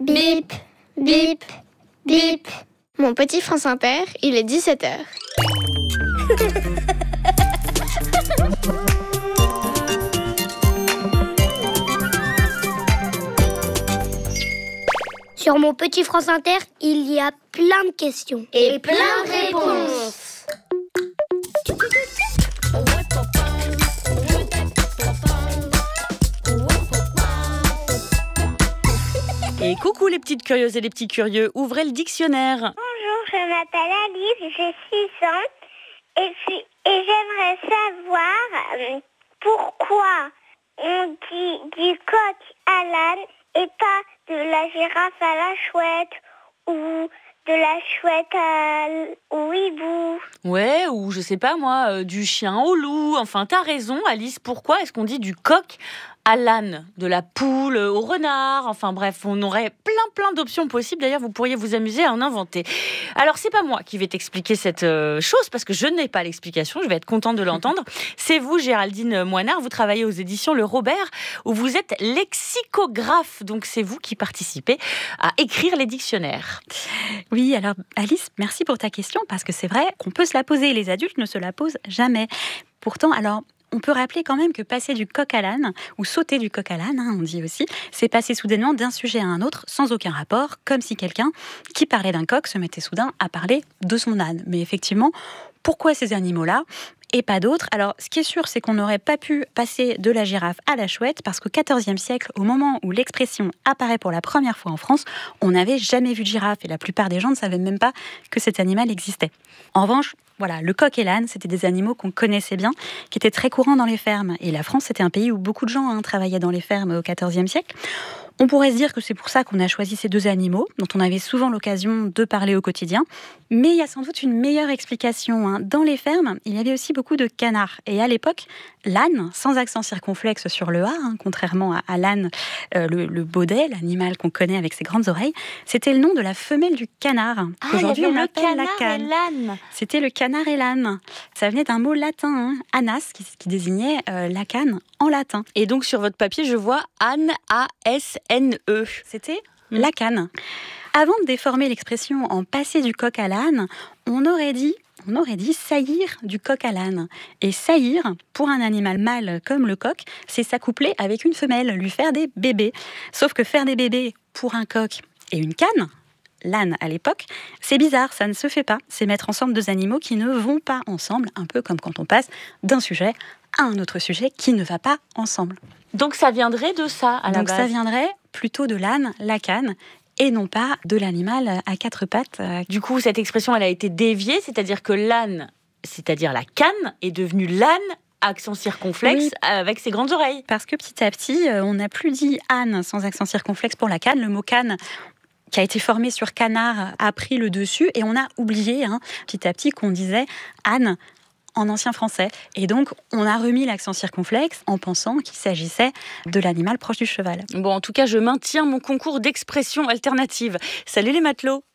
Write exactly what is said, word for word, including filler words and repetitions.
Bip, bip, bip. Mon petit France Inter, il est dix-sept heures. Sur mon petit France Inter, il y a plein de questions. Et plein de réponses. Et coucou les petites curieuses et les petits curieux, ouvrez le dictionnaire. Bonjour, je m'appelle Alice, j'ai six ans et, puis, et j'aimerais savoir euh, pourquoi on dit du coq à l'âne et pas de la girafe à la chouette ou de la chouette à l- au hibou. Ouais, ou je sais pas moi, euh, du chien au loup. Enfin, t'as raison Alice, pourquoi est-ce qu'on dit du coq à l'âne, de la poule au renard? Enfin bref, on aurait plein plein d'options possibles. D'ailleurs, vous pourriez vous amuser à en inventer. Alors, c'est pas moi qui vais t'expliquer cette euh, chose, parce que je n'ai pas l'explication, je vais être contente de l'entendre. C'est vous, Géraldine Moinard, vous travaillez aux éditions Le Robert, où vous êtes lexicographe. Donc, c'est vous qui participez à écrire les dictionnaires. Oui, alors Alice, merci pour ta question, parce que c'est vrai qu'on peut se la poser, les adultes ne se la posent jamais. Pourtant, alors... on peut rappeler quand même que passer du coq à l'âne, ou sauter du coq à l'âne, hein, on dit aussi, c'est passer soudainement d'un sujet à un autre sans aucun rapport, comme si quelqu'un qui parlait d'un coq se mettait soudain à parler de son âne. Mais effectivement, pourquoi ces animaux-là et pas d'autres? Alors, ce qui est sûr, c'est qu'on n'aurait pas pu passer de la girafe à la chouette, parce qu'au quatorzième siècle, au moment où l'expression apparaît pour la première fois en France, on n'avait jamais vu de girafe, et la plupart des gens ne savaient même pas que cet animal existait. En revanche, voilà, le coq et l'âne, c'était des animaux qu'on connaissait bien, qui étaient très courants dans les fermes. Et la France, c'était un pays où beaucoup de gens hein, travaillaient dans les fermes au quatorzième siècle. On pourrait se dire que c'est pour ça qu'on a choisi ces deux animaux, dont on avait souvent l'occasion de parler au quotidien. Mais il y a sans doute une meilleure explication. Hein. Dans les fermes, il y avait aussi beaucoup de canards. Et à l'époque, l'âne, sans accent circonflexe sur le A, hein, contrairement à, à l'âne, euh, le, le baudet, l'animal qu'on connaît avec ses grandes oreilles, c'était le nom de la femelle du canard, Ah, qu'aujourd'hui on le appelle canard la cane. et l'âne. C'était le canard et l'âne. Ça venait d'un mot latin, hein, anas, qui, qui désignait euh, la canne en latin. Et donc, sur votre papier, je vois Anne, A S N E. C'était la canne. Avant de déformer l'expression en passer du coq à l'âne, on aurait dit, on aurait dit saillir du coq à l'âne. Et saillir, pour un animal mâle comme le coq, c'est s'accoupler avec une femelle, lui faire des bébés. Sauf que faire des bébés pour un coq et une canne, l'âne à l'époque, c'est bizarre, ça ne se fait pas. C'est mettre ensemble deux animaux qui ne vont pas ensemble, un peu comme quand on passe d'un sujet à un autre sujet qui ne va pas ensemble. Donc, ça viendrait de ça, à la Donc base. ça viendrait plutôt de l'âne, la canne, et non pas de l'animal à quatre pattes. Du coup, cette expression, elle a été déviée, c'est-à-dire que l'âne, c'est-à-dire la canne, est devenue l'âne, accent circonflexe, Oui. avec ses grandes oreilles. Parce que petit à petit, on n'a plus dit âne sans accent circonflexe pour la canne. Le mot canne, qui a été formé sur canard, a pris le dessus, et on a oublié hein, petit à petit qu'on disait âne en ancien français. Et donc, on a remis l'accent circonflexe en pensant qu'il s'agissait de l'animal proche du cheval. Bon, en tout cas, je maintiens mon concours d'expression alternative. Salut les matelots!